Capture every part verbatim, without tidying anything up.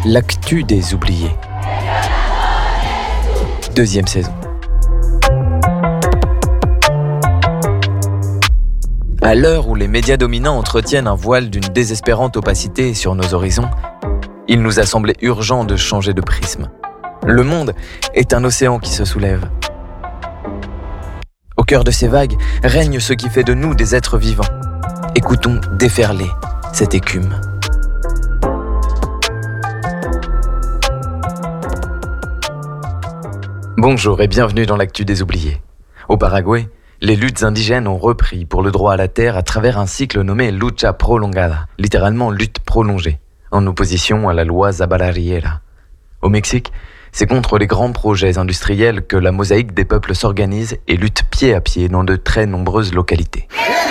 L'actu des oubliés. Deuxième saison. À l'heure où les médias dominants entretiennent un voile d'une désespérante opacité sur nos horizons, il nous a semblé urgent de changer de prisme. Le monde est un océan qui se soulève. Au cœur de ces vagues règne ce qui fait de nous des êtres vivants. Écoutons déferler cette écume. Bonjour et bienvenue dans l'actu des oubliés. Au Paraguay, les luttes indigènes ont repris pour le droit à la terre à travers un cycle nommé Lucha Prolongada, littéralement lutte prolongée, en opposition à la loi Zabalariera. Au Mexique, c'est contre les grands projets industriels que la mosaïque des peuples s'organise et lutte pied à pied dans de très nombreuses localités.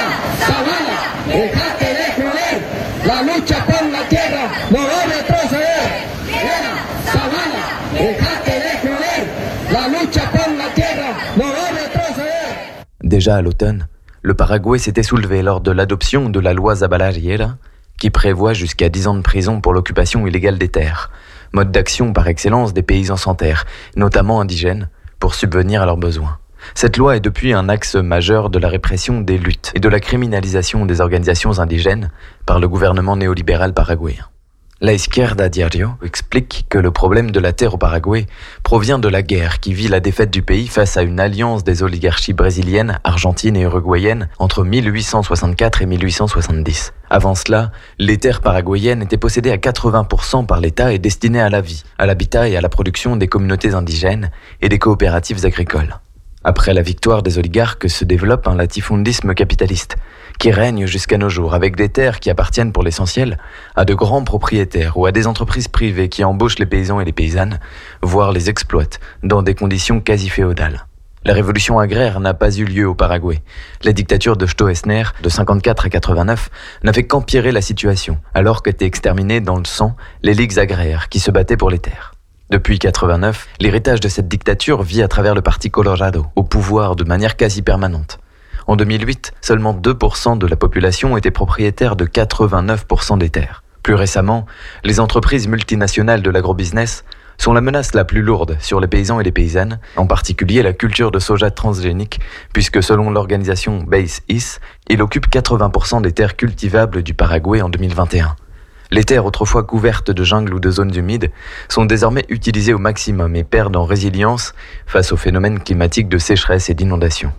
Déjà à l'automne, le Paraguay s'était soulevé lors de l'adoption de la loi Zabalariera, qui prévoit jusqu'à dix ans de prison pour l'occupation illégale des terres, mode d'action par excellence des paysans sans terre, notamment indigènes, pour subvenir à leurs besoins. Cette loi est depuis un axe majeur de la répression des luttes et de la criminalisation des organisations indigènes par le gouvernement néolibéral paraguayen. La Izquierda Diario explique que le problème de la terre au Paraguay provient de la guerre qui vit la défaite du pays face à une alliance des oligarchies brésiliennes, argentines et uruguayennes entre mille huit cent soixante-quatre et mille huit cent soixante-dix. Avant cela, les terres paraguayennes étaient possédées à quatre-vingts pour cent par l'État et destinées à la vie, à l'habitat et à la production des communautés indigènes et des coopératives agricoles. Après la victoire des oligarques se développe un latifundisme capitaliste qui règne jusqu'à nos jours avec des terres qui appartiennent pour l'essentiel à de grands propriétaires ou à des entreprises privées qui embauchent les paysans et les paysannes, voire les exploitent dans des conditions quasi féodales. La révolution agraire n'a pas eu lieu au Paraguay. La dictature de Stroessner, de cinquante-quatre à quatre-vingt-neuf, n'a fait qu'empirer la situation, alors qu'étaient exterminées dans le sang les ligues agraires qui se battaient pour les terres. Depuis quatre-vingt-neuf, l'héritage de cette dictature vit à travers le Parti Colorado, au pouvoir de manière quasi permanente. En deux mille huit, seulement deux pour cent de la population était propriétaire de quatre-vingt-neuf pour cent des terres. Plus récemment, les entreprises multinationales de l'agrobusiness sont la menace la plus lourde sur les paysans et les paysannes, en particulier la culture de soja transgénique, puisque selon l'organisation Base-I S, il occupe quatre-vingts pour cent des terres cultivables du Paraguay en deux mille vingt et un. Les terres autrefois couvertes de jungle ou de zones humides sont désormais utilisées au maximum et perdent en résilience face aux phénomènes climatiques de sécheresse et d'inondation.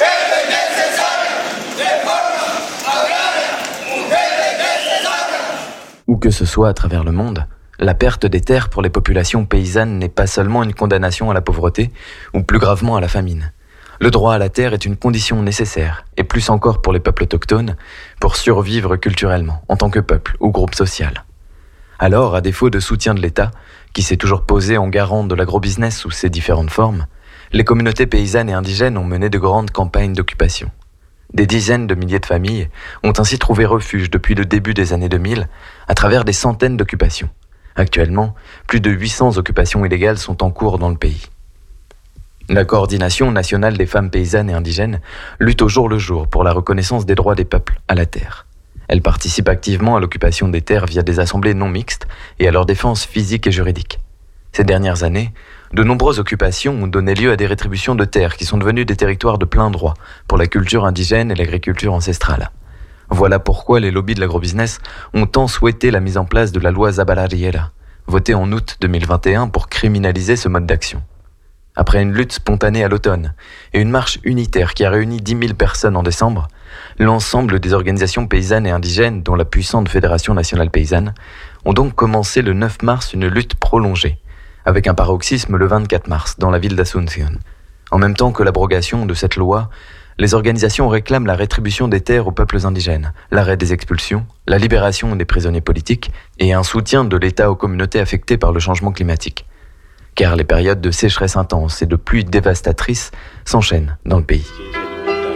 Où que ce soit à travers le monde, la perte des terres pour les populations paysannes n'est pas seulement une condamnation à la pauvreté, ou plus gravement à la famine. Le droit à la terre est une condition nécessaire, et plus encore pour les peuples autochtones, pour survivre culturellement, en tant que peuple ou groupe social. Alors, à défaut de soutien de l'État, qui s'est toujours posé en garant de l'agrobusiness sous ses différentes formes, les communautés paysannes et indigènes ont mené de grandes campagnes d'occupation. Des dizaines de milliers de familles ont ainsi trouvé refuge depuis le début des années deux mille à travers des centaines d'occupations. Actuellement, plus de huit cents occupations illégales sont en cours dans le pays. La Coordination nationale des femmes paysannes et indigènes lutte au jour le jour pour la reconnaissance des droits des peuples à la terre. Elle participe activement à l'occupation des terres via des assemblées non mixtes et à leur défense physique et juridique. Ces dernières années, de nombreuses occupations ont donné lieu à des rétributions de terres qui sont devenues des territoires de plein droit pour la culture indigène et l'agriculture ancestrale. Voilà pourquoi les lobbies de l'agrobusiness ont tant souhaité la mise en place de la loi Zabalariera, votée en août deux mille vingt et un pour criminaliser ce mode d'action. Après une lutte spontanée à l'automne et une marche unitaire qui a réuni dix mille personnes en décembre, l'ensemble des organisations paysannes et indigènes, dont la puissante Fédération nationale paysanne, ont donc commencé le neuf mars une lutte prolongée, avec un paroxysme le vingt-quatre mars dans la ville d'Asunción. En même temps que l'abrogation de cette loi, les organisations réclament la rétribution des terres aux peuples indigènes, l'arrêt des expulsions, la libération des prisonniers politiques et un soutien de l'État aux communautés affectées par le changement climatique. Car les périodes de sécheresse intense et de pluies dévastatrices s'enchaînent dans le pays.